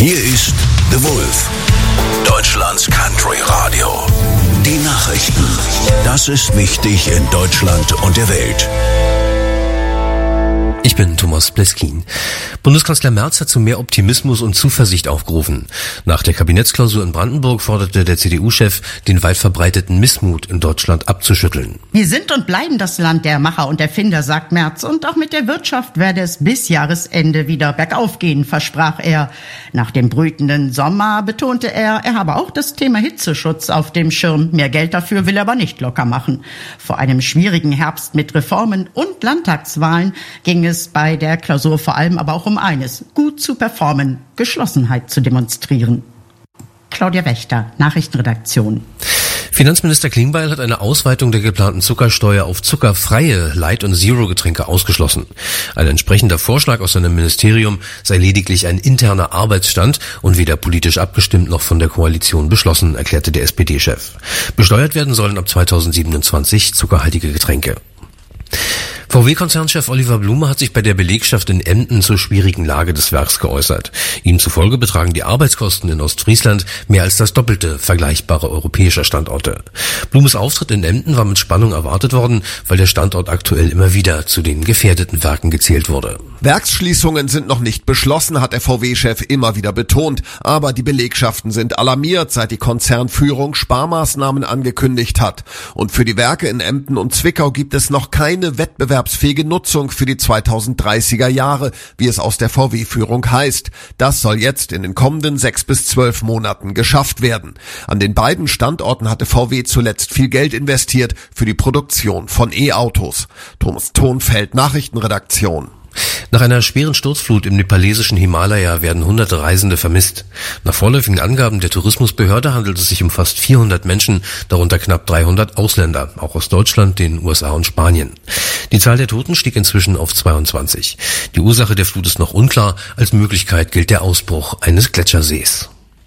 Hier ist The Wolf, Deutschlands Country Radio. Die Nachrichten. Das ist wichtig in Deutschland und der Welt. Ich bin Thomas Bleskin. Bundeskanzler Merz hat zu mehr Optimismus und Zuversicht aufgerufen. Nach der Kabinettsklausur in Brandenburg forderte der CDU-Chef, den weit verbreiteten Missmut in Deutschland abzuschütteln. Wir sind und bleiben das Land der Macher und Erfinder, sagt Merz. Und auch mit der Wirtschaft werde es bis Jahresende wieder bergauf gehen, versprach er. Nach dem brütenden Sommer betonte er habe auch das Thema Hitzeschutz auf dem Schirm. Mehr Geld dafür will er aber nicht locker machen. Vor einem schwierigen Herbst mit Reformen und Landtagswahlen ging es bei der Klausur vor allem aber auch um eines: gut zu performen, Geschlossenheit zu demonstrieren. Claudia Wächter, Nachrichtenredaktion. Finanzminister Klingbeil hat eine Ausweitung der geplanten Zuckersteuer auf zuckerfreie Light- und Zero-Getränke ausgeschlossen. Ein entsprechender Vorschlag aus seinem Ministerium sei lediglich ein interner Arbeitsstand und weder politisch abgestimmt noch von der Koalition beschlossen, erklärte der SPD-Chef. Besteuert werden sollen ab 2027 zuckerhaltige Getränke. VW-Konzernchef Oliver Blume hat sich bei der Belegschaft in Emden zur schwierigen Lage des Werks geäußert. Ihm zufolge betragen die Arbeitskosten in Ostfriesland mehr als das Doppelte vergleichbarer europäischer Standorte. Blumes Auftritt in Emden war mit Spannung erwartet worden, weil der Standort aktuell immer wieder zu den gefährdeten Werken gezählt wurde. Werksschließungen sind noch nicht beschlossen, hat der VW-Chef immer wieder betont. Aber die Belegschaften sind alarmiert, seit die Konzernführung Sparmaßnahmen angekündigt hat. Und für die Werke in Emden und Zwickau gibt es noch keine wettbewerbsfähige Nutzung für die 2030er Jahre, wie es aus der VW-Führung heißt. Das soll jetzt in den kommenden 6 bis 12 Monaten geschafft werden. An den beiden Standorten hatte VW zuletzt viel Geld investiert für die Produktion von E-Autos. Thomas Thonfeld, Nachrichtenredaktion. Nach einer schweren Sturzflut im nepalesischen Himalaya werden hunderte Reisende vermisst. Nach vorläufigen Angaben der Tourismusbehörde handelt es sich um fast 400 Menschen, darunter knapp 300 Ausländer, auch aus Deutschland, den USA und Spanien. Die Zahl der Toten stieg inzwischen auf 22. Die Ursache der Flut ist noch unklar. Als Möglichkeit gilt der Ausbruch eines Gletschersees.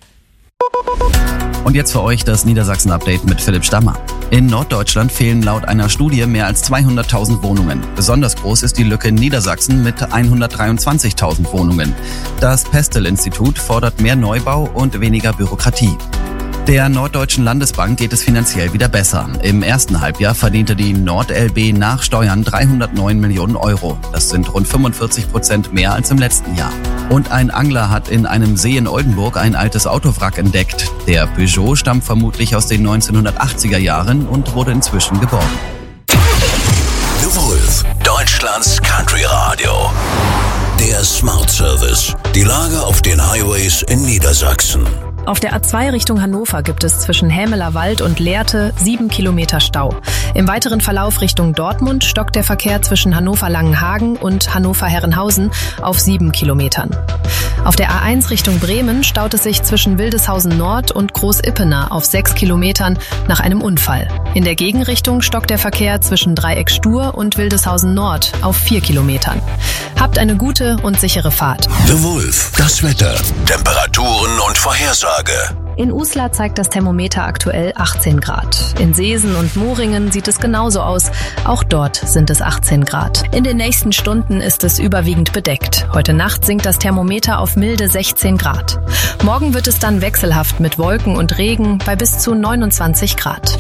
Und jetzt für euch das Niedersachsen-Update mit Philipp Stammer. In Norddeutschland fehlen laut einer Studie mehr als 200.000 Wohnungen. Besonders groß ist die Lücke in Niedersachsen mit 123.000 Wohnungen. Das Pestel-Institut fordert mehr Neubau und weniger Bürokratie. Der Norddeutschen Landesbank geht es finanziell wieder besser. Im ersten Halbjahr verdiente die NordLB nach Steuern 309 Millionen Euro. Das sind rund 45% mehr als im letzten Jahr. Und ein Angler hat in einem See in Oldenburg ein altes Autowrack entdeckt. Der Peugeot stammt vermutlich aus den 1980er Jahren und wurde inzwischen geborgen. The Wolf, Deutschlands Country Radio. Der Smart Service. Die Lage auf den Highways in Niedersachsen. Auf der A2 Richtung Hannover gibt es zwischen Hämeler Wald und Lehrte 7 Kilometer Stau. Im weiteren Verlauf Richtung Dortmund stockt der Verkehr zwischen Hannover-Langenhagen und Hannover-Herrenhausen auf 7 Kilometern. Auf der A1 Richtung Bremen staut es sich zwischen Wildeshausen Nord und Groß-Ippener auf 6 Kilometern nach einem Unfall. In der Gegenrichtung stockt der Verkehr zwischen Dreieck Stur und Wildeshausen Nord auf 4 Kilometern. Habt eine gute und sichere Fahrt. The Wolf, das Wetter, Temperaturen und Vorhersage. In Uslar zeigt das Thermometer aktuell 18 Grad. In Seesen und Moringen sieht es genauso aus. Auch dort sind es 18 Grad. In den nächsten Stunden ist es überwiegend bedeckt. Heute Nacht sinkt das Thermometer auf milde 16 Grad. Morgen wird es dann wechselhaft mit Wolken und Regen bei bis zu 29 Grad.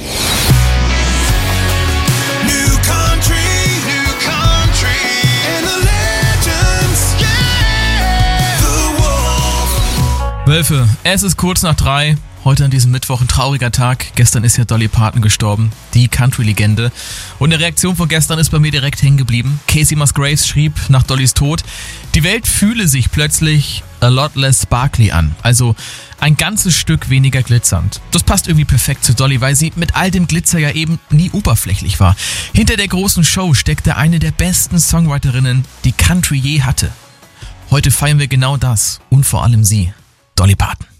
Wölfe, es ist kurz nach 3. Heute an diesem Mittwoch ein trauriger Tag. Gestern ist ja Dolly Parton gestorben, die Country-Legende. Und eine Reaktion von gestern ist bei mir direkt hängen geblieben. Casey Musgraves schrieb nach Dollys Tod: Die Welt fühle sich plötzlich a lot less sparkly an. Also ein ganzes Stück weniger glitzernd. Das passt irgendwie perfekt zu Dolly, weil sie mit all dem Glitzer ja eben nie oberflächlich war. Hinter der großen Show steckte eine der besten Songwriterinnen, die Country je hatte. Heute feiern wir genau das und vor allem sie. Dolly Parton.